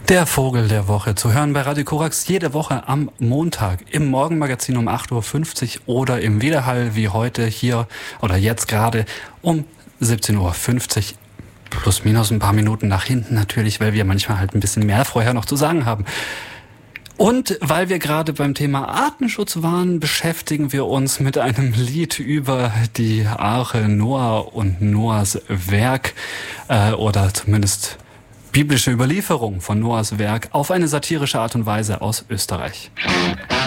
Der Vogel der Woche, zu hören bei Radio Korax jede Woche am Montag im Morgenmagazin um 8.50 Uhr oder im Wiederhall wie heute hier oder jetzt gerade um 17.50 Uhr. Plus minus ein paar Minuten nach hinten natürlich, weil wir manchmal halt ein bisschen mehr vorher noch zu sagen haben. Und weil wir gerade beim Thema Artenschutz waren, beschäftigen wir uns mit einem Lied über die Arche Noah und Noahs Werk oder zumindest biblische Überlieferung von Noahs Werk auf eine satirische Art und Weise aus Österreich.